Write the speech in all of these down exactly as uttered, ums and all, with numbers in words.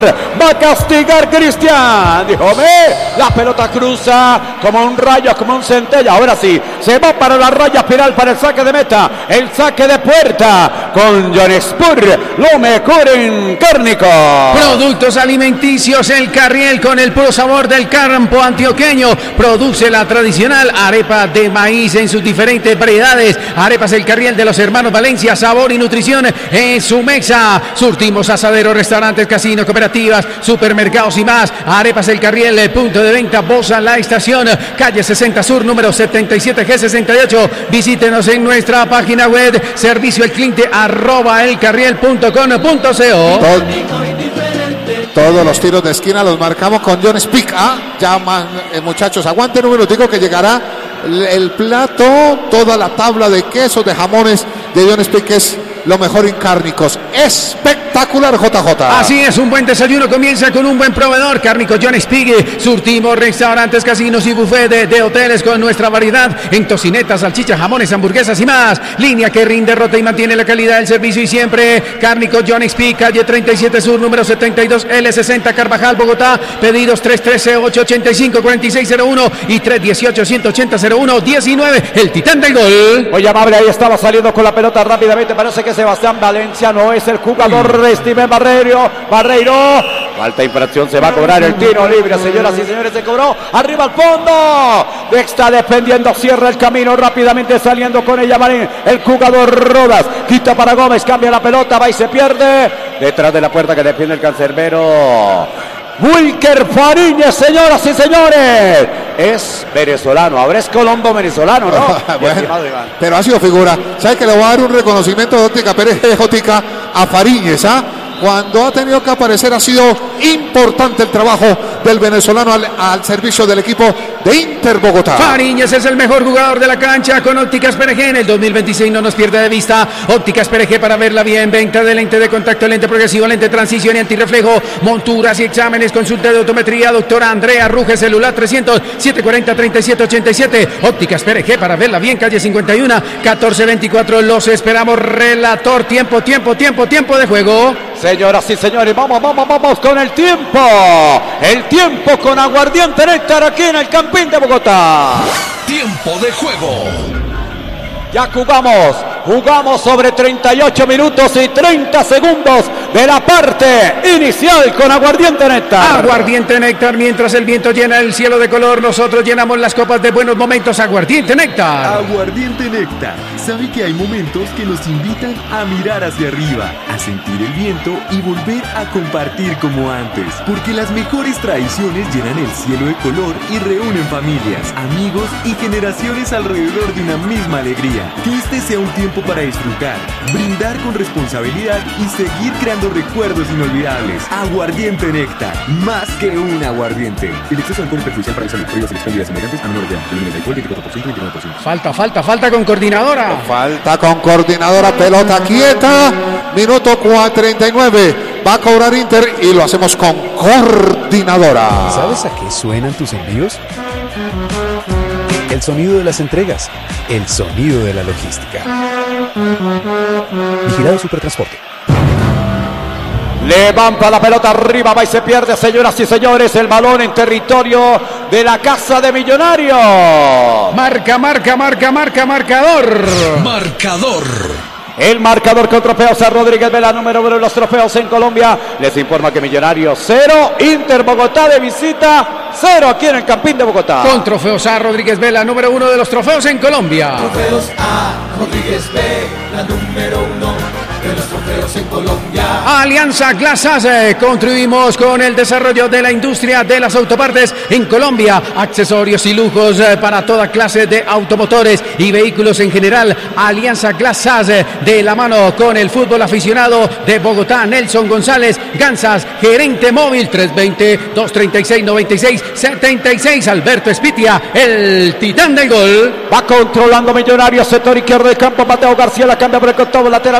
Va a castigar Cristian. Díjome, la pelota cruza como un rayo, como un centella. Ahora sí, se va para la raya final para el saque de meta. El saque de puerta con John Spur, lo mejor en Cárnico. Productos alimenticios El Carriel, con el puro sabor del campo antioqueño. Produce la tradicional arepa de maíz en sus diferentes variedades. Arepas El Carriel de los hermanos Valencia, sabor y nutrición en su mesa. Surtimos asaderos, restaurantes, casinos, cooperativas, supermercados y más. Arepas El Carriel, el punto de venta Bosa La Estación, calle sesenta Sur, número setenta y siete G sesenta y ocho. Visítenos en nuestra página web, servicio al cliente arroba elcarriel punto com punto co. Todo, todos los tiros de esquina los marcamos con John Speak. Ah, llaman, eh, muchachos, aguanten un minutico que llegará el, el plato, toda la tabla de quesos, de jamones de John Speak, que es lo mejor en Cárnicos. Espectacular, J J. Así es, un buen desayuno comienza con un buen proveedor. Cárnicos John Speak. Surtimos restaurantes, casinos y buffet de, de hoteles con nuestra variedad en tocinetas, salchichas, jamones, hamburguesas y más. Línea que rinde, rota y mantiene la calidad del servicio y siempre. Cárnicos John Speak, calle treinta y siete Sur, número setenta y dos L sesenta Carvajal, Bogotá. Pedidos tres uno tres, ocho ocho cinco, cuatro seis cero uno y tres uno ocho, uno ocho cero cero uno diecinueve. El titán del gol. Muy amable, ahí estaba saliendo con la pelota rápidamente. Parece que Sebastián Valencia no es el jugador. Steven Barreiro, Barreiro, falta infracción, se va a cobrar el tiro libre, señoras y señores, se cobró, arriba al fondo, está defendiendo, cierra el camino rápidamente, saliendo con ella Marín, el jugador Rodas, quita para Gómez, cambia la pelota, va y se pierde, detrás de la puerta que defiende el cancerbero Wilker Fariñez, señoras y señores, es venezolano, ahora es colombo venezolano, ¿no? Bueno, pero ha sido figura. ¿Sabe que le voy a dar un reconocimiento de Óptica Pérez de Jótica a Fariñez? ¿Ah? Cuando ha tenido que aparecer ha sido importante el trabajo del venezolano al, al servicio del equipo de Inter Bogotá. Fariñez es el mejor jugador de la cancha con Ópticas P R G. En el dos mil veintiséis no nos pierde de vista. Ópticas P R G para verla bien. Venta de lente de contacto, lente progresivo, lente de transición y antirreflejo. Monturas y exámenes, consulta de optometría. Doctora Andrea Ruge, celular trescientos, setecientos cuarenta, treinta y siete ochenta y siete. Ópticas P R G para verla bien. Calle cincuenta y uno, catorce veinticuatro. Los esperamos. Relator, tiempo, tiempo, tiempo, tiempo de juego. Señoras y señores, vamos, vamos, vamos con el tiempo. El tiempo con Aguardiente Néctar aquí en el Campín de Bogotá. Tiempo de juego. Ya jugamos, jugamos sobre treinta y ocho minutos y treinta segundos de la parte inicial con Aguardiente Néctar. Aguardiente Néctar, mientras el viento llena el cielo de color, nosotros llenamos las copas de buenos momentos. Aguardiente Néctar. Aguardiente Néctar. Sabe que hay momentos que nos invitan a mirar hacia arriba, a sentir el viento y volver a compartir como antes. Porque las mejores tradiciones llenan el cielo de color y reúnen familias, amigos y generaciones alrededor de una misma alegría. Que este sea un tiempo para disfrutar, brindar con responsabilidad y seguir creando recuerdos inolvidables. Aguardiente Néctar, más que un aguardiente. El exceso de alcohol es perjudicial para la salud. Prohíbas expendidas semejantes a menores de edad. Volúmenes de alcohol veinticuatro por ciento y veintinueve por ciento. Falta, falta, falta con coordinadora. Falta con coordinadora, pelota quieta. Minuto cuarenta y nueve. Va a cobrar Inter y lo hacemos con coordinadora. ¿Sabes a qué suenan tus envíos? El sonido de las entregas, el sonido de la logística. Vigilado Supertransporte. Levanta la pelota arriba, va y se pierde, señoras y señores, el balón en territorio de la Casa de Millonarios. Marca, marca, marca, marca, marcador. Marcador. El marcador con trofeos a Rodríguez Vela, número uno de los trofeos en Colombia. Les informa que Millonarios cero, Inter Bogotá de visita cero aquí en el Campín de Bogotá. Con trofeos a Rodríguez Vela, número uno de los trofeos en Colombia. Trofeos a Rodríguez Vela, número uno de los trofeos en Colombia. Alianza Glasase, contribuimos con el desarrollo de la industria de las autopartes en Colombia. Accesorios y lujos para toda clase de automotores y vehículos en general. Alianza Glasase, de la mano con el fútbol aficionado de Bogotá. Nelson González Gansas, gerente móvil, tres veinte, dos treinta y seis, noventa y seis, setenta y seis. Alberto Espitia, el titán del gol. Va controlando Millonarios, sector izquierdo del campo. Mateo García la cambia por el costado lateral derecho del campo.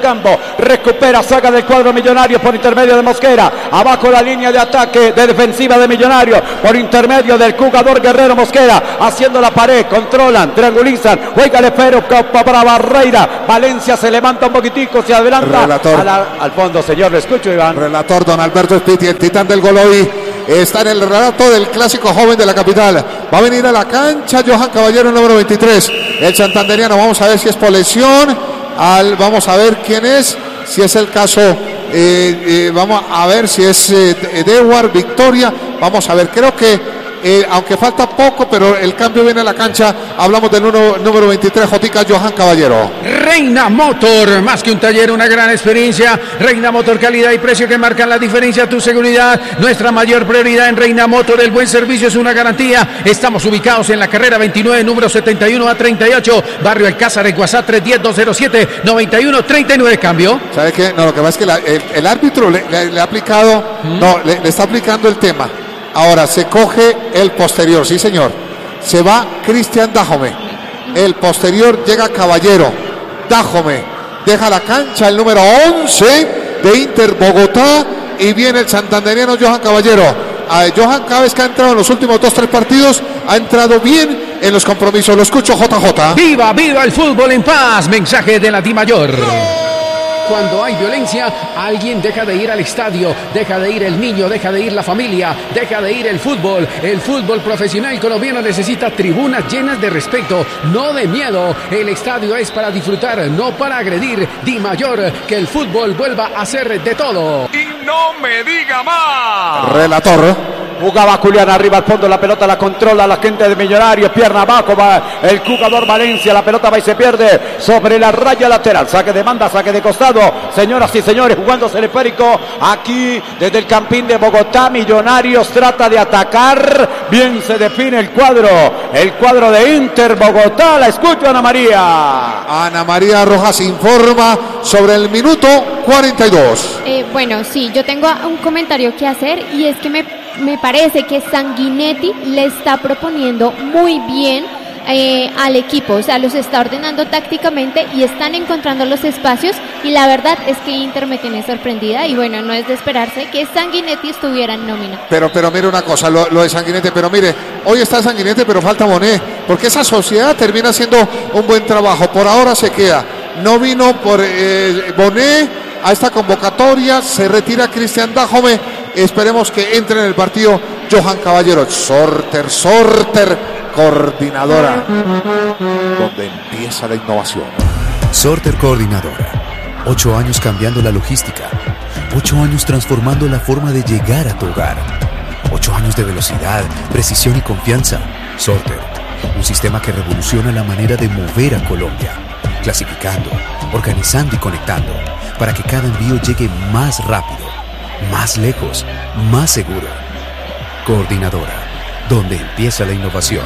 campo. Recupera, saca del cuadro Millonario por intermedio de Mosquera. Abajo la línea de ataque de defensiva de Millonario por intermedio del jugador Guerrero Mosquera. Haciendo la pared, controlan, triangulizan. Juega el espero para Barreira. Valencia se levanta un poquitico, se adelanta a la, al fondo, señor. Lo escucho, Iván. Relator don Alberto Spiti, el titán del gol hoy. Está en el relato del clásico joven de la capital. Va a venir a la cancha Johan Caballero, número veintitrés. El santanderiano, vamos a ver si es por lesión. Al, vamos a ver quién es. Si es el caso, eh, eh, vamos a ver si es eh, Dewar, Victoria. Vamos a ver, creo que Eh, aunque falta poco, pero el cambio viene a la cancha. Hablamos del uno, número veintitrés, Jotica Johan Caballero. Reina Motor, más que un taller, una gran experiencia. Reina Motor, calidad y precio que marcan la diferencia. Tu seguridad, nuestra mayor prioridad en Reina Motor. El buen servicio es una garantía. Estamos ubicados en la carrera veintinueve, número setenta y uno a treinta y ocho, Barrio Alcázar, en WhatsApp tres uno cero, dos cero siete, nueve uno tres nueve. Cambio. ¿Sabe qué? No, lo que pasa es que la, el, el árbitro le, le, le ha aplicado, ¿Mm? no, le, le está aplicando el tema. Ahora se coge el posterior, sí señor. Se va Cristian Dájome. El posterior llega Caballero. Dájome deja la cancha el número once de Inter Bogotá. Y viene el santanderiano Johan Caballero. A Johan cada vez que ha entrado en los últimos dos, tres partidos, ha entrado bien en los compromisos. Lo escucho, J J. ¡Viva, viva el fútbol en paz! Mensaje de la Dimayor. Cuando hay violencia, alguien deja de ir al estadio, deja de ir el niño, deja de ir la familia, deja de ir el fútbol. El fútbol profesional colombiano necesita tribunas llenas de respeto, no de miedo. El estadio es para disfrutar, no para agredir. Dimayor, que el fútbol vuelva a ser de todo. Y no me diga más. Relator. Jugaba Julián arriba al fondo, la pelota la controla la gente de Millonarios, pierna abajo va el jugador Valencia, la pelota va y se pierde sobre la raya lateral, saque de banda, saque de costado, señoras y señores, jugándose el esférico aquí desde el Campín de Bogotá. Millonarios trata de atacar, bien se define el cuadro, el cuadro de Inter Bogotá. La escucho, Ana María. Ana María Rojas informa sobre el minuto cuarenta y dos. Eh, bueno, sí, yo tengo un comentario que hacer y es que me Me parece que Sanguinetti le está proponiendo muy bien eh, al equipo, o sea, los está ordenando tácticamente y están encontrando los espacios, y la verdad es que Inter me tiene sorprendida y bueno, no es de esperarse que Sanguinetti estuviera en nómina. Pero, pero mire una cosa, lo, lo de Sanguinetti, pero mire, hoy está Sanguinetti, pero falta Bonet, porque esa sociedad termina haciendo un buen trabajo, por ahora se queda, no vino por eh, Bonet a esta convocatoria, se retira Cristian Dájome. Esperemos que entre en el partido Johan Caballero. Sorter, Sorter, coordinadora, donde empieza la innovación. Sorter Coordinadora. Ocho años cambiando la logística. Ocho años transformando la forma de llegar a tu hogar. Ocho años de velocidad, precisión y confianza. Sorter. Un sistema que revoluciona la manera de mover a Colombia. Clasificando, organizando y conectando, para que cada envío llegue más rápido, más lejos, más seguro. Coordinadora, donde empieza la innovación.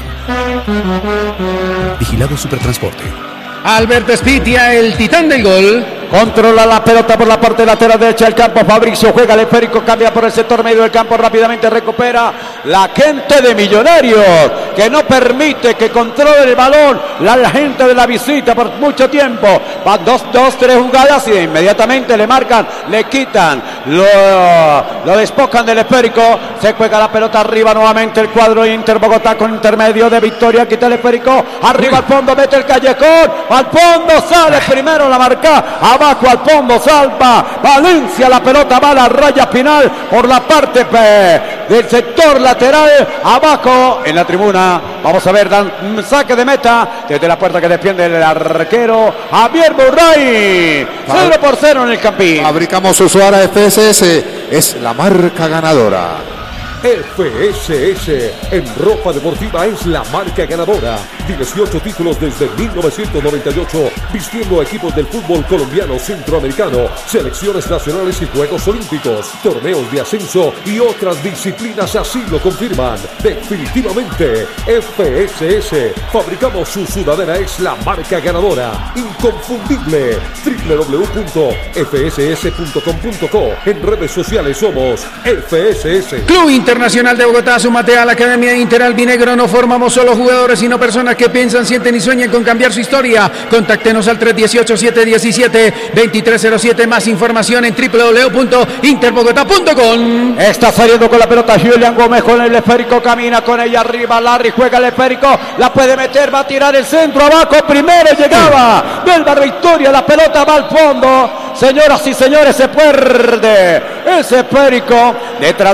Vigilado Supertransporte. Alberto Spitia, el titán del gol. Controla la pelota por la parte lateral derecha del campo. Fabricio juega el esférico, cambia por el sector medio del campo, rápidamente recupera la gente de Millonarios, que no permite que controle el balón la, la gente de la visita por mucho tiempo. Van dos, dos, tres jugadas y inmediatamente le marcan, le quitan, lo, lo despojan del esférico. Se juega la pelota arriba nuevamente el cuadro Inter Bogotá con intermedio de Victoria. Quita el esférico, arriba al fondo, mete el callejón, al fondo sale primero la marca. Abajo al fondo salva Valencia, la pelota va a la raya final por la parte eh, del sector lateral. Abajo en la tribuna, vamos a ver, dan saque de meta desde la puerta que defiende el arquero Javier Burray. Cero por cero en el Campín. Fabricamos Usuara F S S, es la marca ganadora. F S S en ropa deportiva es la marca ganadora. dieciocho títulos desde mil novecientos noventa y ocho, vistiendo equipos del fútbol colombiano, centroamericano, selecciones nacionales y Juegos Olímpicos, torneos de ascenso y otras disciplinas así lo confirman. Definitivamente, F S S, fabricamos su sudadera, es la marca ganadora. Inconfundible. doble u doble u doble u punto f s s punto com punto co. En redes sociales somos F S S. Club Internacional de Bogotá, súmate a la Academia Inter Albinegro. No formamos solo jugadores, sino personas que piensan, sienten y sueñan con cambiar su historia. Contáctenos Llámenos al tres uno ocho, siete uno siete, dos tres cero siete. Más información en doble u doble u doble u punto interbogotá punto com. Está saliendo con la pelota Julián Gómez con el esférico, camina con ella arriba, Larry juega el esférico, la puede meter, va a tirar el centro abajo, primero llegaba del Barrio Victoria, la pelota va al fondo. Señoras y señores, se pierde ese esférico detrás